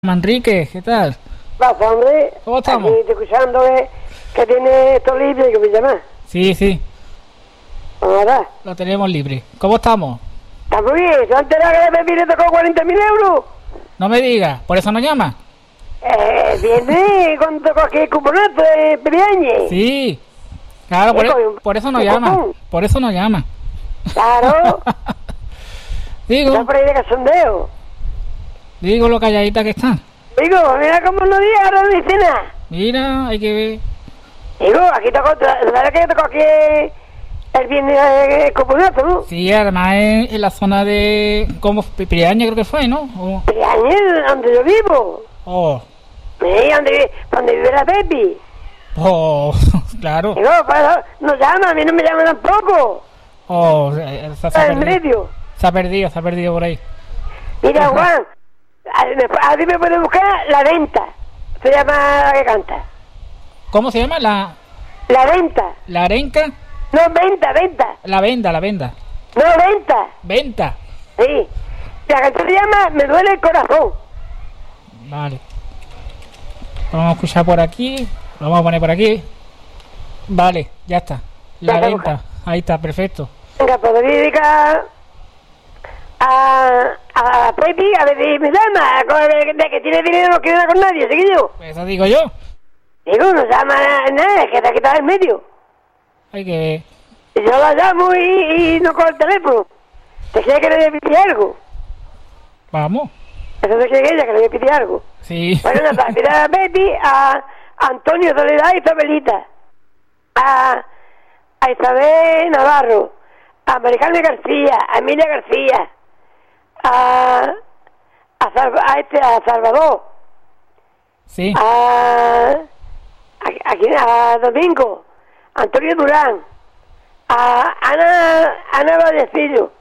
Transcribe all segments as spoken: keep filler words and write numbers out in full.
Manrique, ¿qué tal? Pasa, hombre. ¿Cómo estamos? Aquí estoy escuchando que, que tiene esto libre, que me llama. Sí, sí, Ahora, lo tenemos libre. ¿Cómo estamos? está muy bien. ¿Se ha enterado que me pide tocó cuarenta mil euros? No me digas, ¿por eso nos llama? Eh, viene con tocó aquí el cuponazo de Periañe. Sí, claro, por, Sí, e- con- por eso nos con llama. cupón. Por eso nos llama. Claro. Digo, Está por ahí de cachondeo. digo lo calladita que está. Digo, mira cómo no diga, ahora no dice nada. Mira, hay que ver. Digo, aquí tocó, ¿sabes que tocó aquí el viernes el cuponazo, no? Sí, además en, en la zona de... como Priaña creo que fue, ¿no? O, Periañe, donde yo vivo. oh, Sí, donde, donde vive la Pepi. oh, claro. Digo, pues no llama, a mí no me llama tampoco. Oh, eh, se, se ha Está en perdido. medio. Se ha perdido, se ha perdido por ahí. Mira, Juan, a a ti me puede buscar La Venta. Se llama la que canta. ¿Cómo se llama? La, La Venta. la arenca. No, Venta, Venta. La venda, la venda. No, Venta. Venta. Sí. La canción se llama Me duele el corazón. Vale. Vamos a escuchar por aquí. Lo vamos a poner por aquí. Vale, ya está. La Ya está, venta. Ahí está, perfecto. Venga, pues le dedica a, a Pepi, a ver si me llama. De, de que tiene dinero no quiere nada con nadie, seguido. Eso digo yo. Digo, no llama a nada, es que te ha quitado en medio. Hay que ver. Y yo la llamo y, y no coge el teléfono. ¿Te cree que le voy a pedir algo? Vamos. Eso se cree ella, que le voy a pedir algo. Sí. Bueno, nada, mira a Betty, a Antonio Soledad y Isabelita, a, a Isabel Navarro, a Maricarmen García, a Emilia García, a, a, Salva- a, este, a Salvador, Sí. a, a, aquí- a Domingo, a Antonio Durán, a Ana, Ana Vallecillo,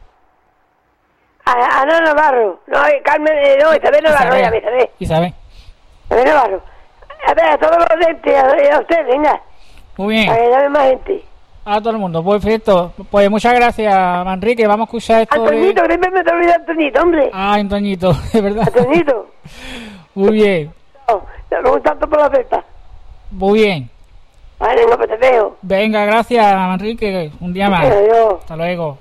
a Ana Navarro, no, Carmen, eh, no, Isabel Navarro, ya me Isabel. Isabel. Isabel Navarro. A ver, a todos los dentes, a, a usted, venga, Muy para bien. que llame más gente. A todo el mundo. Perfecto. Pues muchas gracias, Manrique. Vamos a escuchar esto Antoñito, de... que siempre me te olvidas Antoñito, hombre. Ah, Antoñito, es verdad. Antoñito. Muy bien. No, te hago tanto por la pepa. Muy bien. Vale, no, pues te veo. Venga, gracias, Manrique. Un día más. Adiós. Hasta luego.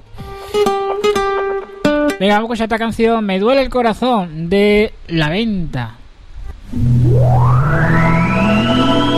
Venga, vamos a escuchar esta canción. Me duele el corazón de La Venta.